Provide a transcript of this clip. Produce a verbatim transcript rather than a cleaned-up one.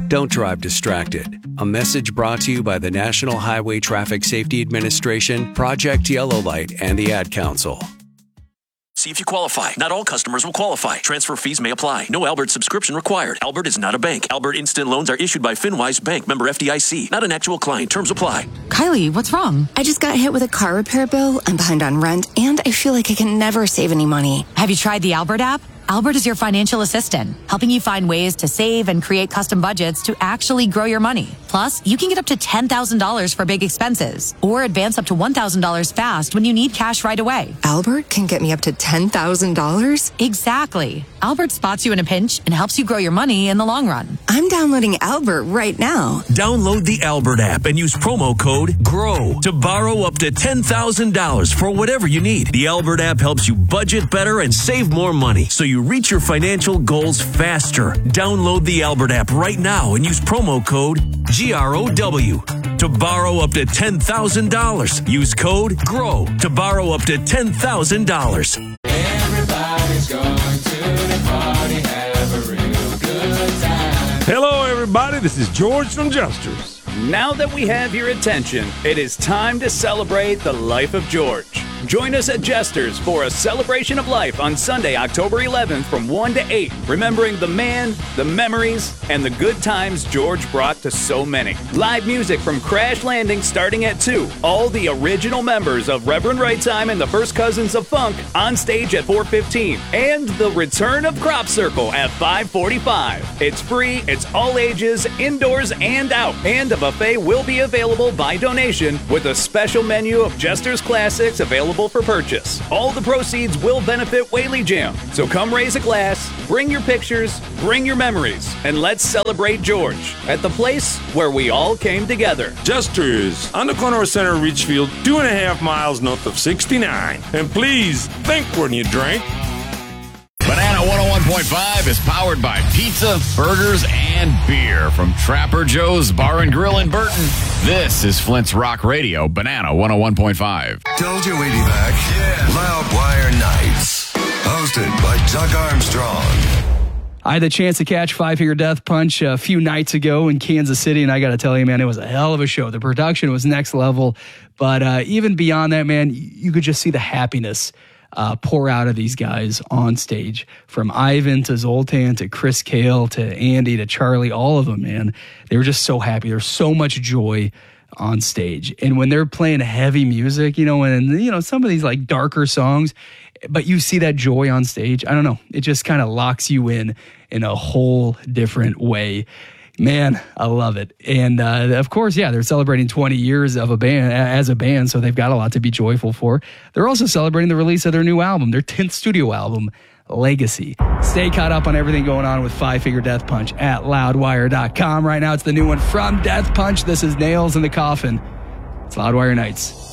Don't drive distracted. A message brought to you by the National Highway Traffic Safety Administration, Project Yellow Light, and the Ad Council. See if you qualify. Not all customers will qualify. Transfer fees may apply. No Albert subscription required. Albert is not a bank. Albert Instant Loans are issued by FinWise Bank, member F D I C. Not an actual client. Terms apply. Kylie, what's wrong? I just got hit with a car repair bill. I'm behind on rent, and I feel like I can never save any money. Have you tried the Albert app? Albert is your financial assistant, helping you find ways to save and create custom budgets to actually grow your money. Plus, you can get up to ten thousand dollars for big expenses or advance up to one thousand dollars fast when you need cash right away. Albert can get me up to ten thousand dollars? Exactly. Albert spots you in a pinch and helps you grow your money in the long run. I'm downloading Albert right now. Download the Albert app and use promo code GROW to borrow up to ten thousand dollars for whatever you need. The Albert app helps you budget better and save more money so you reach your financial goals faster. Download the Albert app right now and use promo code G R O W to borrow up to ten thousand dollars. Use code GROW to borrow up to ten thousand dollars. Everybody's going to the party, have a real good time. Hello, everybody. This is George from Jesters. Now that we have your attention, it is time to celebrate the life of George. Join us at Jesters for a celebration of life on Sunday, October eleventh from one to eight, remembering the man, the memories, and the good times George brought to so many. Live music from Crash Landing starting at two. All the original members of Reverend Right Time and the First Cousins of Funk on stage at four fifteen. And the return of Crop Circle at five forty-five. It's free, it's all ages, indoors and out. And a buffet will be available by donation with a special menu of Jesters classics available for purchase. All the proceeds will benefit Whaley Jam. So come raise a glass, bring your pictures, bring your memories, and let's celebrate George at the place where we all came together. Jesters, on the corner of Center Richfield, two and a half miles north of sixty-nine. And please, think when you drink. Banana one oh one point five is powered by pizza, burgers, and beer from Trapper Joe's Bar and Grill in Burton. This is Flint's Rock Radio, Banana one oh one point five. Told you we'd be back. Yeah. Loudwire Nights. Hosted by Chuck Armstrong. I had the chance to catch Five Finger Death Punch a few nights ago in Kansas City, and I got to tell you, man, it was a hell of a show. The production was next level, but uh, even beyond that, man, you could just see the happiness Uh, pour out of these guys on stage, from Ivan to Zoltan to Chris Kale to Andy to Charlie, all of them, man. They were just so happy. There's so much joy on stage. And when they're playing heavy music, you know, and, you know, some of these like darker songs, but you see that joy on stage, I don't know, it just kind of locks you in in a whole different way. Man, I love it. And uh, of course, yeah, they're celebrating twenty years of a band as a band, so they've got a lot to be joyful for. They're also celebrating the release of their new album, their tenth studio album, Legacy. Stay caught up on everything going on with Five Finger Death Punch at loudwire dot com. Right now, it's the new one from Death Punch. This is Nails in the Coffin. It's Loudwire Nights.